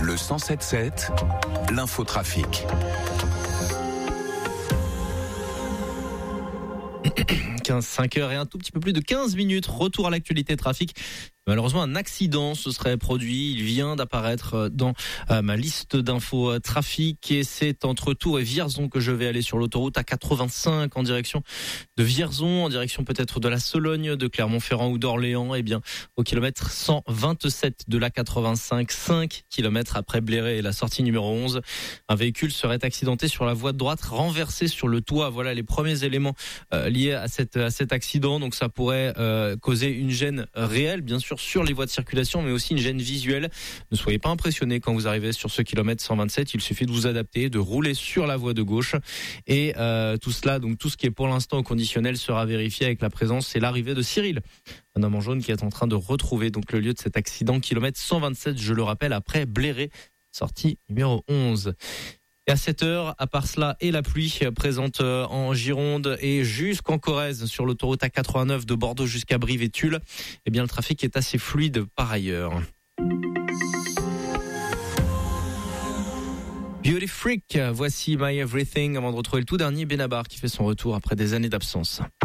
Le 107.7, l'infotrafic. 5 heures et un tout petit peu plus de 15 minutes. Retour à l'actualité trafic. Malheureusement, un accident se serait produit. Il vient d'apparaître dans ma liste d'infos trafic et c'est entre Tours et Vierzon que je vais aller sur l'autoroute A85 en direction de Vierzon, en direction peut-être de la Sologne, de Clermont-Ferrand ou d'Orléans. Eh bien, au kilomètre 127 de l'A85, 5 kilomètres après Bléré et la sortie numéro 11, un véhicule serait accidenté sur la voie de droite, renversé sur le toit. Voilà les premiers éléments liés à cet accident. Donc ça pourrait causer une gêne réelle, bien sûr, sur les voies de circulation, mais aussi une gêne visuelle. Ne soyez pas impressionnés quand vous arrivez sur ce kilomètre 127. Il suffit de vous adapter, de rouler sur la voie de gauche. Et tout cela, donc tout ce qui est pour l'instant au conditionnel sera vérifié avec la présence et l'arrivée de Cyril, un homme en jaune qui est en train de retrouver donc le lieu de cet accident. Kilomètre 127, je le rappelle, après Bléré, sortie numéro 11. Et à 7h, à part cela et la pluie présente en Gironde et jusqu'en Corrèze sur l'autoroute A89 de Bordeaux jusqu'à Brive et Tulle, eh bien le trafic est assez fluide par ailleurs. Beauty Freak, voici My Everything avant de retrouver le tout dernier Benabar qui fait son retour après des années d'absence.